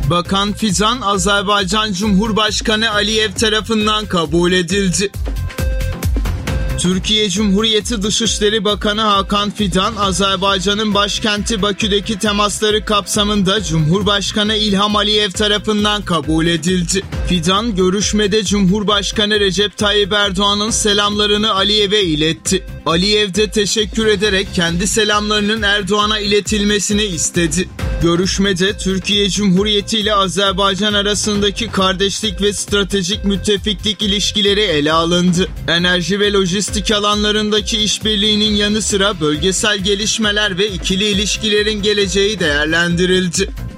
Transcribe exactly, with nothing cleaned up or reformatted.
Bakan Fidan, Azerbaycan Cumhurbaşkanı Aliyev tarafından kabul edildi. Türkiye Cumhuriyeti Dışişleri Bakanı Hakan Fidan, Azerbaycan'ın başkenti Bakü'deki temasları kapsamında Cumhurbaşkanı İlham Aliyev tarafından kabul edildi. Fidan, görüşmede Cumhurbaşkanı Recep Tayyip Erdoğan'ın selamlarını Aliyev'e iletti. Aliyev de teşekkür ederek kendi selamlarının Erdoğan'a iletilmesini istedi. Görüşmede Türkiye Cumhuriyeti ile Azerbaycan arasındaki kardeşlik ve stratejik müttefiklik ilişkileri ele alındı. Enerji ve lojistik alanlarındaki işbirliğinin yanı sıra bölgesel gelişmeler ve ikili ilişkilerin geleceği değerlendirildi.